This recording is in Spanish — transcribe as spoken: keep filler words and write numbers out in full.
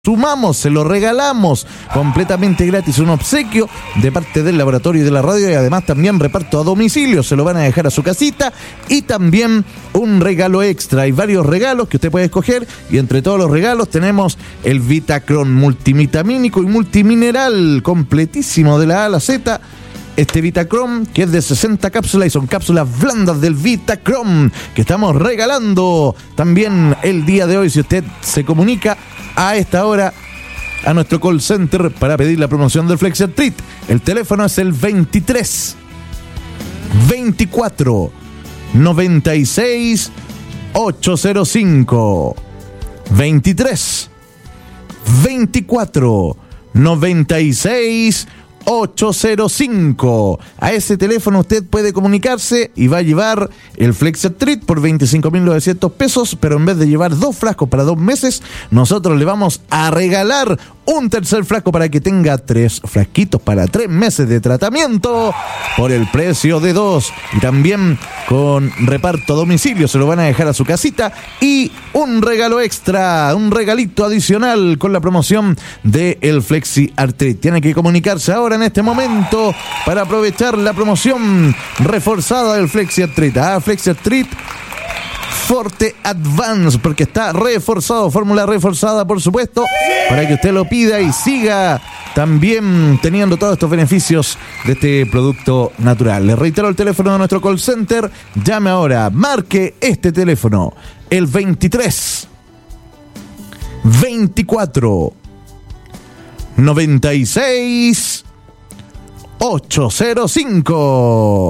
sumamos, se lo regalamos completamente gratis, un obsequio de parte del laboratorio y de la radio, y además también reparto a domicilio, se lo van a dejar a su casita, y también un regalo extra. Hay varios regalos que usted puede escoger, y entre todos los regalos tenemos el Vitacron multivitamínico y multimineral completísimo de la A a la Z. Este Vitacron, que es de sesenta cápsulas, y son cápsulas blandas del Vitacron que estamos regalando también el día de hoy. Si usted se comunica a esta hora a nuestro call center para pedir la promoción del FlexiArtrit, el teléfono es el veintitrés veinticuatro noventa y seis ochocientos cinco. veintitrés veinticuatro noventa y seis ochocientos cinco. A ese teléfono usted puede comunicarse y va a llevar el FlexiArtrit por veinticinco mil novecientos pesos, pero en vez de llevar dos frascos para dos meses, nosotros le vamos a regalar un tercer frasco para que tenga tres frasquitos para tres meses de tratamiento por el precio de dos, y también con reparto a domicilio, se lo van a dejar a su casita, y un regalo extra, un regalito adicional con la promoción de el FlexiArtrit. Tiene que comunicarse ahora en este momento para aprovechar la promoción reforzada del FlexiArtrit. Ah, FlexiArtrit Forte Advance, porque está reforzado, fórmula reforzada, por supuesto, para que usted lo pida y siga también teniendo todos estos beneficios de este producto natural. Le reitero el teléfono de nuestro call center. Llame ahora, marque este teléfono, el veintitrés veinticuatro noventa y seis ochocientos cinco.